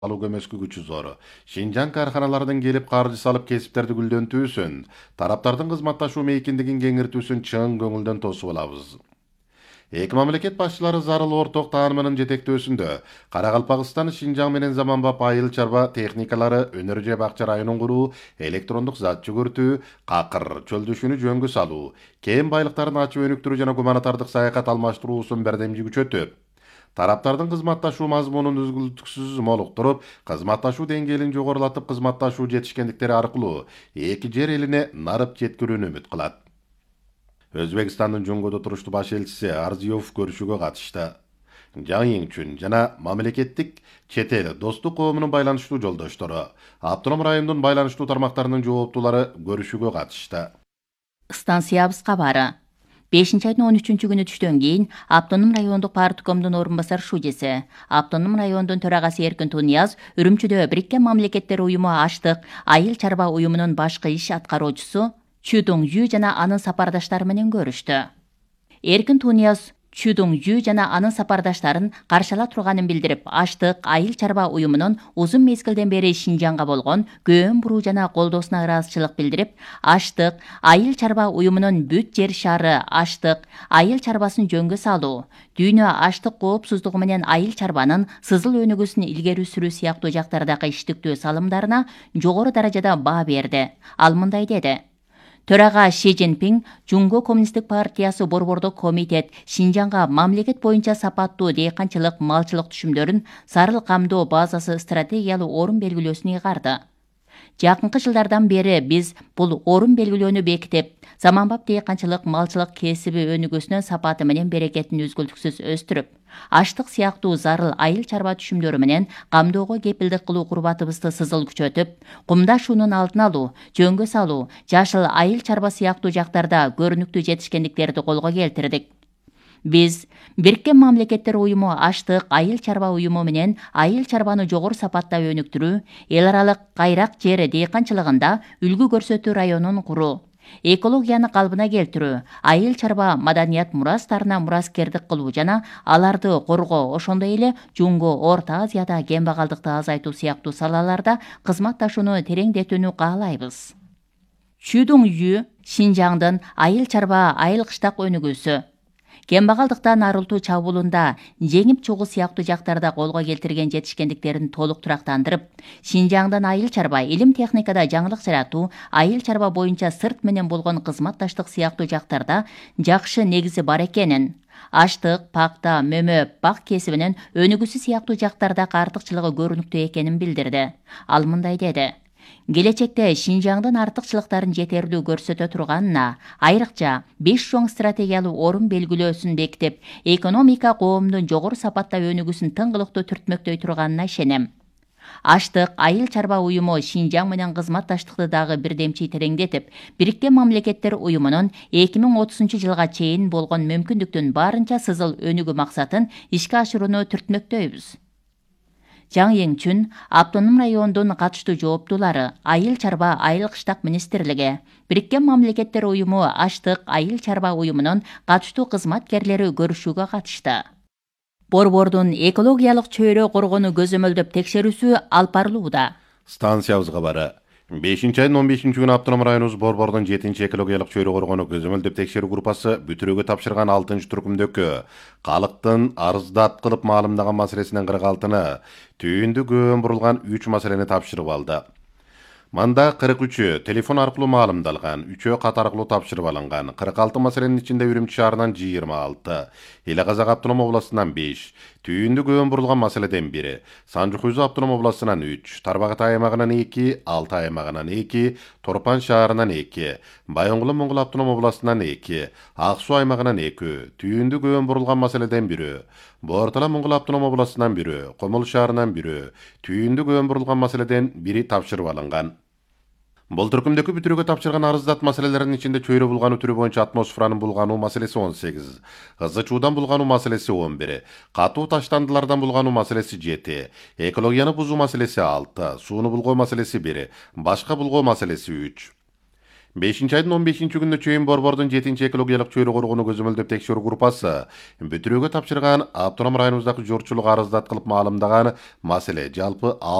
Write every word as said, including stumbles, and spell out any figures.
алуу көмөскү күчү зор. Шинжаң карханалардан келип каржы салып кесиптерди гүлдөнтүүсүн, тараптардын кызматташуу мейкиндигин кеңиртүүсүн чың көңүлдөн тосуп алабыз. Эки мамлекет башчылары зарыл орток таанымынын жетектөөсүндө Каракалпакстан, Шинжаң менен заманбап айыл чарба техникалары, өнөр же бакча районун куруу, электрондук зат жүгүртүү, какыр чөлдөшүүнү жөнгө салуу, кен байлыктарын ачып өнүктүрүү жана гуманитардык саякат алмаштыруусун бердемжи күчөтөт. Тараптардын кызматташуу мазмунун үзгүлтүксүз молуктуруп, кызматташуу деңгээлин жогорулатып, кызматташуу жетишкендиктери аркылуу эки жер элине нарып жеткирүүнү үмүт кылат. Өзбекстандын Жунгодо туруштуу баш элчиси Арзиёв көрүшүүгө катышты. Жаң Еңчүн жана мамлекеттик чет эл достук коомунун байланыштуу жолдоштору, автоном райондун байланыштуу тармактарынын жооптуулары көрүшүүгө катышты. Станциябыз кабары. бешинчи айдын он үчүнчү күнү түштөн кийин Автоном райондук парткомдун орун басар шужеси, Автоном райондун төрагасы Эркин Тунияз Үрүмчүдө Бириккен Мамлекеттер уюму аштык айыл чарба уюмунун башкы иш аткаруучусу Чү Дуң Ю жана анын сапардаштары менен көрүштү. Эркин Тунияз Чү Дуң Ю жана анын сапардаштарын каршыла турганын билдирип, аштык айыл чарба уюмунун узун мезгилден бери Шинжаңга болгон көөн буруу жана колдоосуна ыраазычылык билдирип, аштык айыл чарба уюмунун бүт жер шары аштык айыл чарбасын жөнгө салуу, дүйнө аштык коопсуздугу менен айыл чарбанын сызыл өнүгүүсүн илгери сүрүү сыяктуу жактардагы иштиктүү салымдарына жогору даражада баа берди. Ал мындай деди: Төрага Ши Цзиньпин Жунго коммунисттик партиясы борбордук комитет Шинжаңга мамлекет боюнча сапаттуу дыйканчылык малчылык түшүмдөрүн сарыл камдоо базасы стратегиялуу орун белгилөөсүн ыйгарды. Жакынкы жылдардан бери биз бул орун белгилөөнү бекитип, заманбап дыйканчылык малчылык кесиби өнүгүүсүнүн сапаты менен берекетин үзгүлтүксүз өстүрүп, аштык сыяктуу зарыл айыл чарба түшүмдөрү менен камдоого кепилдик кылуу курбатыбызды сызыл күчөтүп, кумдаш уунун алдын алуу, жөнгө салуу, жашыл айыл чарба сыяктуу жактарда көрүнүктүү жетишкендиктерди колго келтирдик. Биз Бириккен Мамлекеттер уюму аштык айыл чарба уюму менен айыл чарбаны жогору сапатта өнүктүрүү, эл аралык кайрак жер дыйканчылыгында үлгү көрсөтүү районун куруу, экологияны калыбына келтирүү, айыл чарба маданият мурастарына мураскердик кылуу жана аларды коргоо, ошондой эле Жунго Орто Азияда кембагалдыкты азайтуу сыяктуу салаларда кызматташууну тереңдетүүнү каалайбыз. Чү Дуң Ю Шинжаңдын айыл чарба айыл кыштак өнүгүүсү, кембагалдыктан арылтуу чабуулунда жеңип чыгуу сыяктуу жактарда колго келтирген жетишкендиктерин толук турактандырып, Шинжаңдын айыл чарба илим техникада жаңылык жаратуу, айыл чарба боюнча сырт менен болгон кызматташтык сыяктуу жактарда жакшы негизи бар экенин, аштык, пакта, мөмө, бак кесибинин өнүгүүсү сыяктуу жактардагы артыкчылыгы көрүнүктүү экенин билдирди. Ал мындай деди: Келечекте Шинжаңдын артыкчылыктарын жетерлүү көрсөтө турганына, айрыкча беш чоң стратегиялуу орун белгилөөсүн бекитип, экономика коомдун жогору сапатта өнүгүүсүн тыңгылыктуу түртмөктөй турганына ишенем. Аштык айыл чарба уюму Шинжаң менен кызматташтыкты дагы бирдемчи тереңдетип, Бириккен Мамлекеттер уюмунун эки миң отузунчу жылга чейин болгон мүмкүндүктүн барынча сызыл өнүгүү максатын ишке ашырууну түртмөктөйбүз. Жаң Еңчүн Автоном райондун катыштуу жооптуулары, айыл чарба айыл кыштак министрлиги, Бириккен Мамлекеттер уюму аштык айыл чарба уюмунун катыштуу кызматкерлери көрүшүүгө катышты. Борбордун экологиялык чөйрө коргону көзөмөлдөп текшерүүсү алып барылууда. Станциябыз кабары. бешинчи айдын он бешинчи күнү Автоном районубуз борбордун жетинчи экологиялык чөйрө коргону көзөмөлдөп текшерүү группасы бүтүрүүгө тапшырган алтынчы түркүмдөгкө калктын арыздат кылып маалымдаган маселесинен кырк алтыны, түйүндү көөн бурулган үч маселени тапшырып алды. Манда кырк үчү телефон аркылуу маалымдалган, үчөө кат аркылуу тапшырып алынган, кырк алты маселенин ичинде Үрүмчү шаарынан жыйырма алты, Эле Казак автоном областынан беш, түйүндү көөн бурулган маселеден бири, Санжы-Куйзу автоном областынан үч, Тарбагытай аймагынан эки, Алтай аймагынан эки, Торпан шаарынан эки, Байоңгулу Моңгул автоном областынан эки, Ак Суу аймагынан эки, түйүндү көөн бурулган маселеден бири, Бортала Моңгул автоном областынан бири, Комул шаарынан бири, түйүндү көөн бурулган маселеден бири тапшырып алынган. Бул түркүмдөгү бүтүрүүгө тапшырган арыздат маселелердин ичинде чөйрө булгануу түрү боюнча атмосферанын булгануу маселеси он сегиз, ызы чуудан булгануу маселеси он бир, катуу таштандылардан булгануу маселеси жети, экологияны бузуу маселеси алты, сууну булгоо маселеси бир, башка булгоо маселеси үч. бешинчи айдын он бешинчи күнүнө чейин Борбордун жетинчи экологиялык чөйрө коргонуу көзөмөлдөп текшерүү группасы бүтүрүүгө тапшырган автоном районубуздагы журтчулук арыздат кылып маалымдаган маселе жалпы